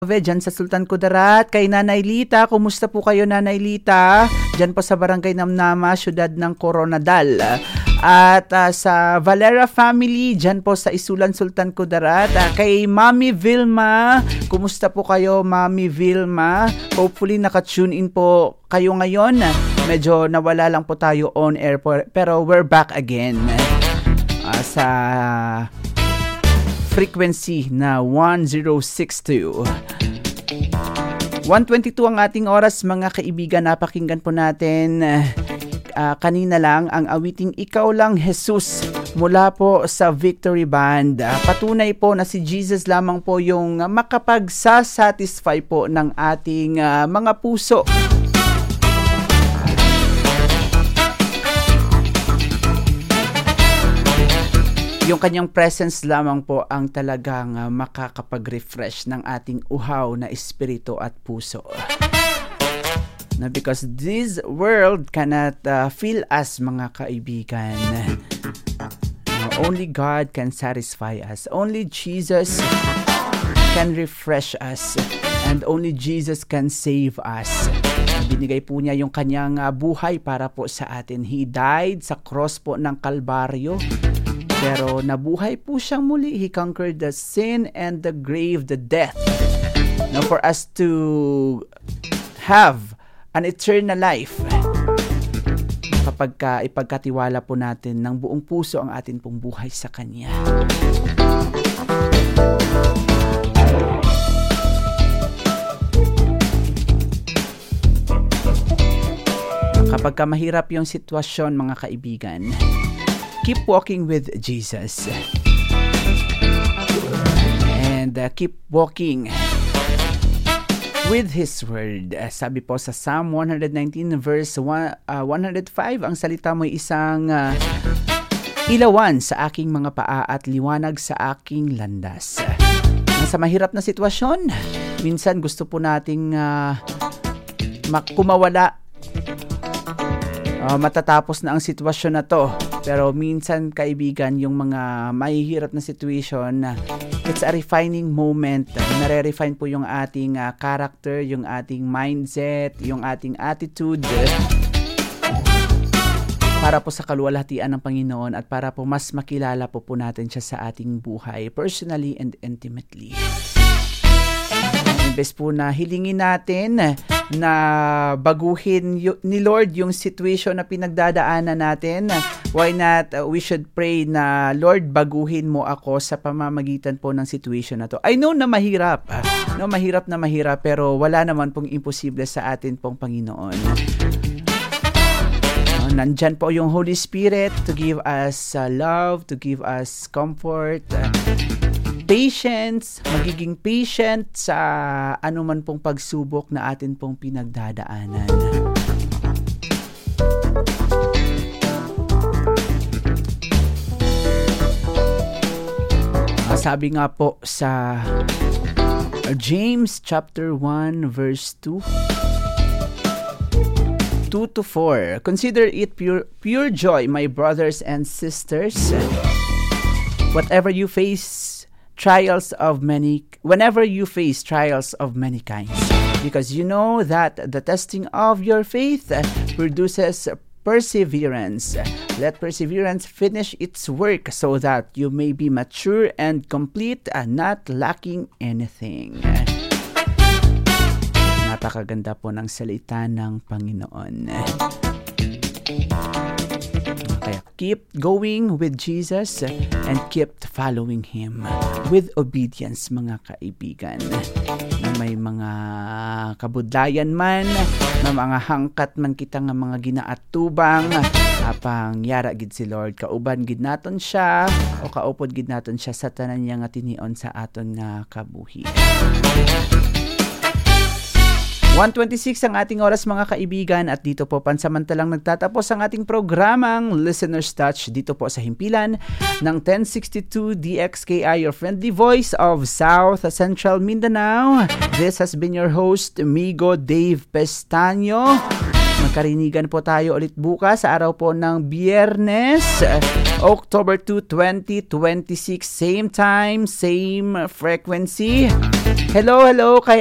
Dyan sa Sultan Kudarat, kay Nanay Lita. Kumusta po kayo, Nanay Lita? Dyan po sa Barangay Namnama, Syudad ng Coronadal. At sa Valera family, dyan po sa Isulan, Sultan Kudarat. Kay Mami Vilma, kumusta po kayo, Mami Vilma? Hopefully naka-tune in po kayo ngayon. Medyo nawala lang po tayo on air pero we're back again sa frequency na 1062. 122 ang ating oras, mga kaibigan. Napakinggan po natin kanina lang ang awiting Ikaw Lang Jesus mula po sa Victory Band. Patunay po na si Jesus lamang po yung makapagsasatisfy po ng ating mga puso. Yung kanyang presence lamang po ang talagang makakapag-refresh ng ating uhaw na espiritu at puso. Na because this world cannot fill us, mga kaibigan. Only God can satisfy us. Only Jesus can refresh us. And only Jesus can save us. Binigay po niya yung kanyang buhay para po sa atin. He died sa cross po ng Kalbaryo. Pero nabuhay po siyang muli. He conquered the sin and the grave, the death. Now for us to have an eternal life, kapag ipagkatiwala po natin ng buong puso ang atin pong buhay sa Kanya. Kapag mahirap yung sitwasyon, mga kaibigan, keep walking with Jesus. And keep walking with His Word. Sabi po sa Psalm 119 verse 105, ang salita mo'y isang ilawan sa aking mga paa at liwanag sa aking landas. Sa mahirap na sitwasyon, minsan gusto po nating kumawala. Matatapos na ang sitwasyon na to. Pero minsan, kaibigan, yung mga mahihirap na situation, it's a refining moment. Nare-refine po yung ating character, yung ating mindset, yung ating attitude para po sa kaluwalhatian ng Panginoon at para po mas makilala po natin siya sa ating buhay, personally and intimately. Imbes po na hilingin natin na baguhin ni Lord yung situation na pinagdadaanan natin, why not we should pray na, Lord, baguhin mo ako sa pamamagitan po ng situation na to. I know na mahirap, mahirap na mahirap, pero wala naman pong imposible sa atin pong Panginoon. Nandyan po yung Holy Spirit to give us love, to give us comfort, patience, magiging patient sa anuman pong pagsubok na atin pong pinagdadaanan. Sabi nga po sa James chapter 1 verse 2-4, consider it pure joy, my brothers and sisters, whenever you face trials of many kinds, because you know that the testing of your faith produces perseverance. Let perseverance finish its work so that you may be mature and complete and not lacking anything. Napakaganda po ng salita ng Panginoon. Kaya keep going with Jesus and keep following Him with obedience, mga kaibigan. May mga kabudlayan man, may mga hangkat man kita nga mga ginaatubang, apang yara gid si Lord, kauban gid naton siya o kaupod gid naton siya sa tanan niya nga tinion sa aton nga kabuhi. 1:26 ang ating oras, mga kaibigan, at dito po pansamantalang nagtatapos ang ating programang Listener's Touch dito po sa himpilan ng 1062 DXKI, your friendly voice of South Central Mindanao. This has been your host, Migo Dave Pestaño. Magkarinigan po tayo ulit bukas sa araw po ng Biyernes. October 2, 2026, same time, same frequency. Hello kay